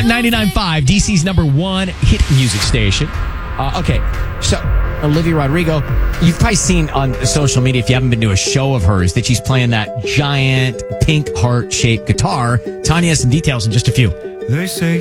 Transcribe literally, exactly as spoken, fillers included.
ninety-nine point five, D C's number one hit music station. Uh, okay, so Olivia Rodrigo, you've probably seen on social media, if you haven't been to a show of hers, that she's playing that giant pink heart-shaped guitar. Tanya has some details in just a few. They say